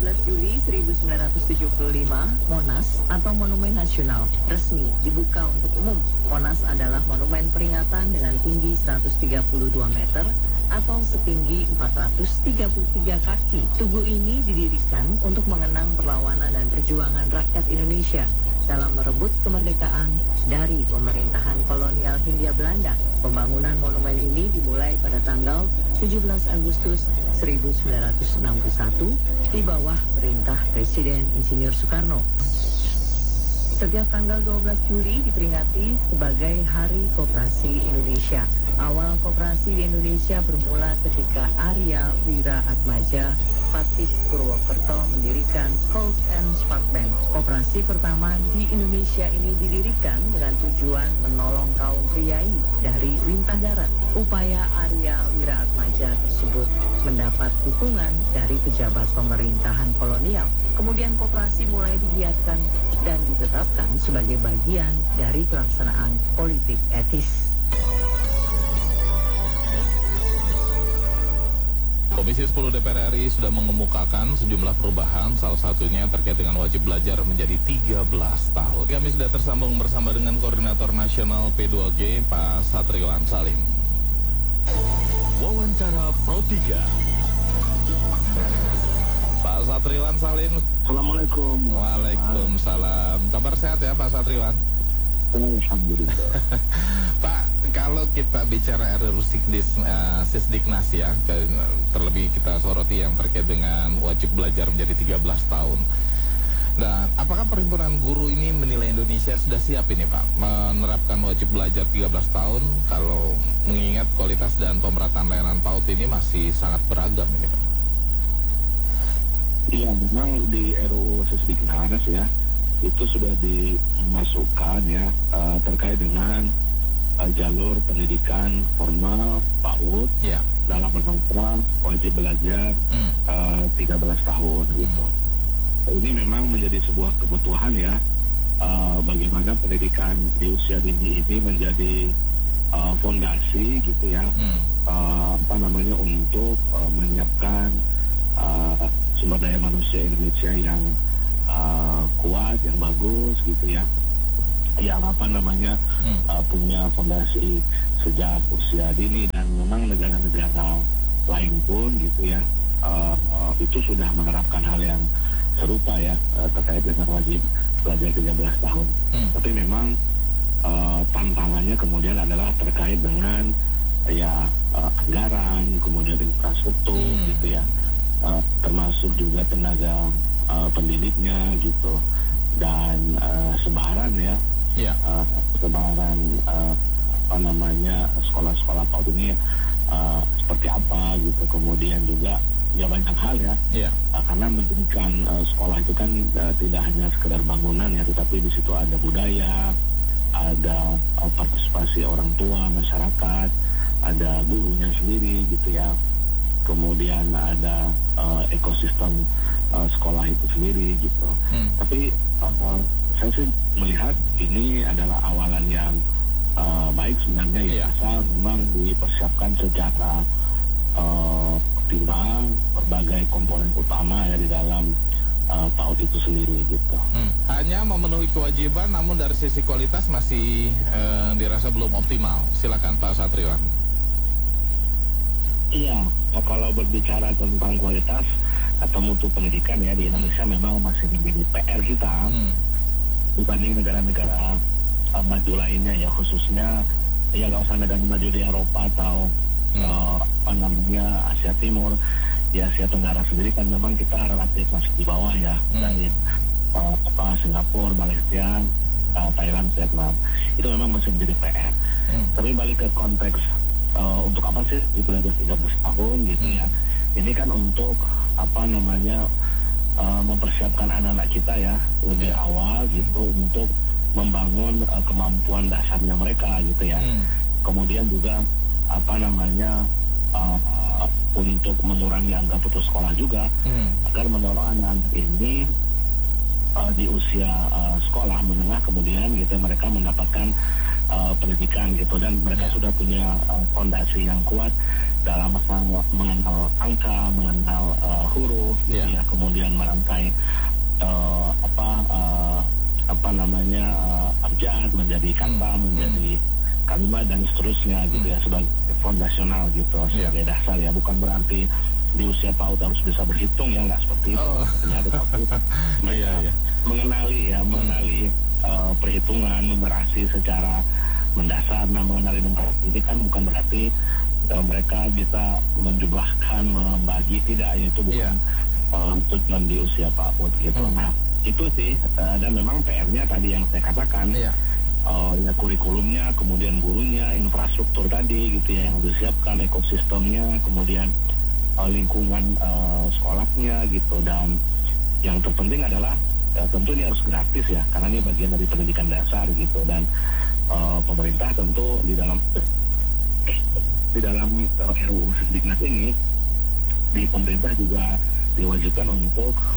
12 Juli 1975, Monas atau Monumen Nasional resmi dibuka untuk umum. Monas adalah monumen peringatan dengan tinggi 132 meter atau setinggi 433 kaki. Tugu ini didirikan untuk mengenang perlawanan dan perjuangan rakyat Indonesia dalam merebut kemerdekaan dari pemerintahan kolonial Hindia Belanda. Pembangunan monumen ini dimulai pada tanggal 17 Agustus 1961 di bawah perintah Presiden Insinyur Soekarno. Setiap tanggal 12 Juli diperingati sebagai Hari Koperasi Indonesia. Awal koperasi di Indonesia bermula ketika Arya Wira-Atmaja Patih Purwokerto mendirikan Colt and Spark Band. Koperasi pertama di Indonesia ini didirikan dengan tujuan menolong kaum priai dari lintah darat. Upaya Arya Wira-Atmaja tersebut mendapat dukungan dari pejabat pemerintahan kolonial. Kemudian koperasi mulai digiatkan dan ditetapkan sebagai bagian dari pelaksanaan politik etis. Komisi 10 DPR RI sudah mengemukakan sejumlah perubahan, salah satunya terkait dengan wajib belajar menjadi 13 tahun. Kami sudah tersambung bersama dengan Koordinator Nasional P2G, Pak Satriwan Salim. Wawancara Pro 3. Pak Satriwan Salim. Assalamualaikum. Waalaikumsalam. Kabar sehat ya Pak Satriwan? Alhamdulillah. Pak, kalau kita bicara RUU Sisdiknas ya, terlebih kita soroti yang terkait dengan wajib belajar menjadi 13 tahun. Dan apakah Perhimpunan Guru ini menilai Indonesia sudah siap ini Pak menerapkan wajib belajar 13 tahun kalau mengingat kualitas dan pemerataan layanan PAUD ini masih sangat beragam ini Pak? Iya, memang di RUU Sisdiknas ya itu sudah dimasukkan ya terkait dengan jalur pendidikan formal PAUD ya, dalam rangka wajib belajar 13 tahun gitu. Ini memang menjadi sebuah kebutuhan ya, bagaimana pendidikan di usia dini ini menjadi fondasi gitu ya, untuk menyiapkan sumber daya manusia Indonesia yang kuat, yang bagus gitu ya, yang punya fondasi sejak usia dini. Dan memang negara-negara lain pun gitu ya itu sudah menerapkan hal yang serupa ya terkait dengan wajib belajar 13 tahun. Tapi memang tantangannya kemudian adalah terkait dengan anggaran, kemudian infrastruktur gitu ya, termasuk juga tenaga pendidiknya gitu, dan sebaran ya, sebaran sekolah-sekolah PAUD ini seperti apa gitu. Kemudian juga ya banyak hal ya, karena mendirikan sekolah itu kan tidak hanya sekedar bangunan ya, tetapi di situ ada budaya, ada partisipasi orang tua, masyarakat, ada gurunya sendiri gitu ya, kemudian ada ekosistem sekolah itu sendiri gitu. Tapi saya sih melihat ini adalah awalan yang baik sebenarnya ya, asal memang dipersiapkan secara optimal berbagai komponen utama ya di dalam PAUD itu sendiri gitu. Hanya memenuhi kewajiban, namun dari sisi kualitas masih dirasa belum optimal. Silakan Pak Satriwan. Iya, kalau berbicara tentang kualitas atau mutu pendidikan ya di Indonesia memang masih menjadi PR kita dibanding negara-negara maju lainnya ya, khususnya ya nggak usah negara maju di Eropa atau Asia Timur, di Asia Tenggara sendiri kan memang kita relatif masih di bawah ya dari Singapura, Malaysia, Thailand, Vietnam. Itu memang masih menjadi PR. Tapi balik ke konteks untuk apa sih di belajar 13 tahun gitu ya. Ini kan untuk mempersiapkan anak-anak kita ya lebih awal gitu untuk membangun kemampuan dasarnya mereka gitu ya. Kemudian juga untuk mengurangi angka putus sekolah juga, agar mendorong anak-anak ini di usia sekolah menengah kemudian gitu mereka mendapatkan pendidikan gitu, dan mereka sudah punya fondasi yang kuat dalam mengenal angka, mengenal huruf gitu ya, kemudian merangkai abjad menjadi kata, menjadi kalimat dan seterusnya gitu ya, sebagai fondasional gitu, sebagai dasar ya. Bukan berarti di usia PAUD harus bisa berhitung ya, nggak seperti itu. Tetapi mereka mengenali perhitungan, numerasi secara mendasar. Nah, mengenali numerasi ini kan bukan berarti mereka bisa menjumlahkan, membagi, tidak, itu bukan tujuan di usia PAUD gitu. Nah, itu sih, dan memang PR-nya tadi yang saya katakan, ya kurikulumnya, kemudian gurunya, infrastruktur tadi gitu ya yang disiapkan, ekosistemnya, kemudian lingkungan sekolahnya gitu. Dan yang terpenting adalah tentu ini harus gratis ya, karena ini bagian dari pendidikan dasar gitu. Dan pemerintah tentu di dalam RUU Sisdiknas ini, di pemerintah juga diwajibkan untuk